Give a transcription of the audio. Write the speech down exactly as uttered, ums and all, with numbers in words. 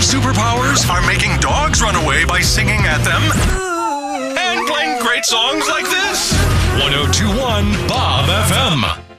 have superpowers, are making dogs run away by singing at them, and playing great songs like this. one oh two point one Bob F M.